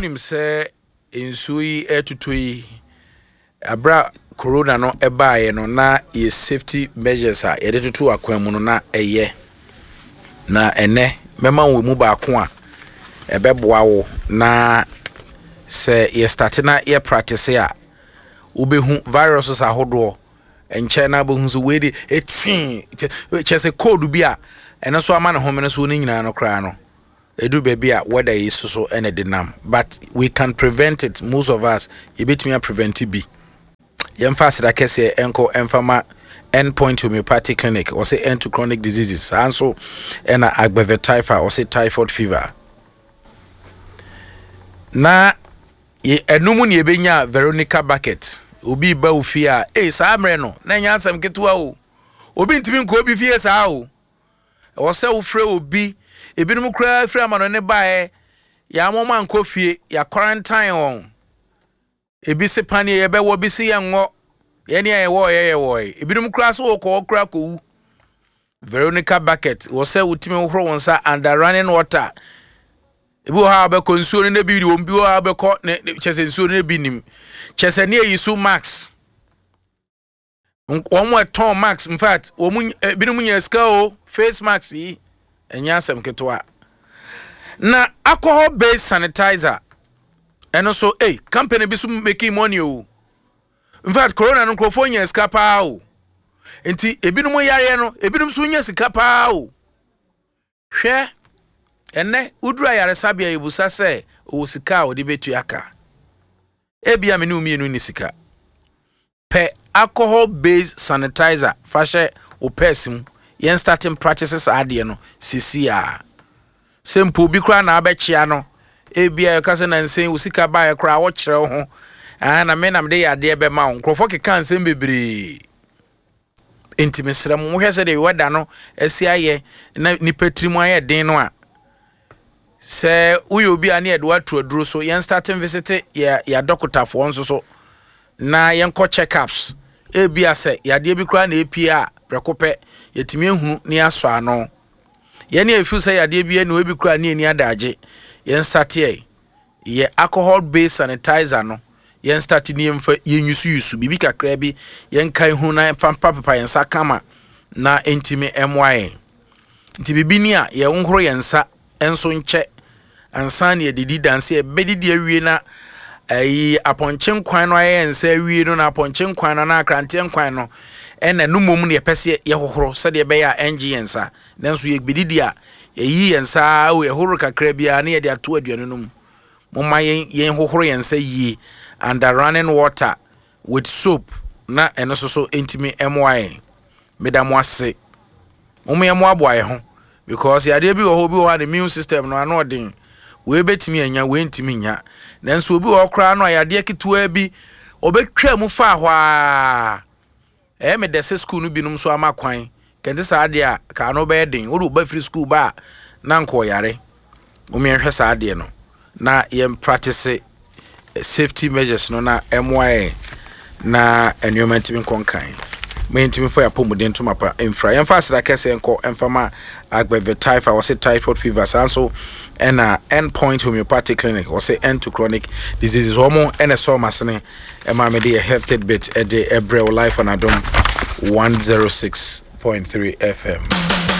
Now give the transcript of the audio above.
wonim se ensui etutui abra corona no ebaaye no na ye safety measures a ye tutu akwan mu no na eye na ene mema wo mu ba ko a ebeboa wo na se ye start na ye practice a ubehu viruses ahodo enche na behu so we de etin chese code bi a ene so ama ne home ne so ni nyina no kra no edu baby a whether is so ene de nam, but we can prevent it. Most of us you bit me prevent it be yemfa sida kese enko enfama endpoint homeopathic clinic or say end to chronic diseases and so ena agbeve typhoid or say typhoid fever na enumu ne ebenya Veronica Bucket obi ba ofia saa mre no na nya asem ketewa o obi ntimi nko obi fie saa o se wo frɛ obi ebinum kura frɛ amano ne bae ya moma nko fie ya quarantine on ebi se pani ye be wo bi se yenwo ye ne ye wo ebinum kura so wo kura ko Veronica Bucket wo se wutimi horo wonsa under running water ebi wo ha be ko nsuo ne bi wo bi wo ha be ko ne chese nsuo ne bi nim chese ne yisu max one ton max. In fact binum nya ska o face max yi enya asem ketwa na alcohol based sanitizer eno so company bi so making money o. In fact corona no krofo nya ska pa o enti ebinum yare no ebinum so nya sika pa o hwe enne udura yare sabia ebusa se o sika o de betu aka ebia me no mienu ni sika pe alcohol based sanitizer fashe o pesim yen starting practices ade no sisia sempo bi kra na abechia no ebia yekase na nsen o sika ba ye kra wo kire ho na me na me de yade be ma nkrofo keka nsen bebre intimesra mu hwese de weda no asia ye na ni patrimu aye den no a se uyo bi ani edwa tuaduro so yen starting visit ya doctor for onso so na yen ko checkups ebia se yade bi kra na epia prekope yetimi ehunu ni aso ano yen e fu se yade bi na obi kra ni adaje yen start ye alcohol based sanitizer no yen start ni emfa yen yusu bibi kakra bi yen kan hu na papa yen sakama na entimi MY nti bibi ni a ye nhoro yen sa enso nche ansane ye didi dance e bedidi awie na aponchen kwan no aye ensa awie no na aponchen kwan na akrante kwan no ena numom ne pese ye hohoro se de be ya engi yensa nanso ye bedidi a yi yensa o ye horo kakra bia na ye de ato aduane no mumma yen hohoro yensa yi under running water with soap na eno so intimi MY medam wase mumma ye mo aboaye ho because ya de bi wo ho bi wo the immune system no ano den we betimi anya we ntimi nya nanso obi wo kra no ayade ketewa bi obetwa mu fa hwa me dese school no binum so amakwan kente saade a ka no be den wo ba free school ba na nko yare umi hwe saade no na yem practice safety measures no na MY na environment bin konkan mentimi for yapomuden to mapa infra yem fast like kese enko enfama agbeve typhoid or say typhoid fever so and endpoint homeopathic clinic or say end to chronic diseases homo and so masne e ma me dey health bit e dey ebre life on adom 106.3 FM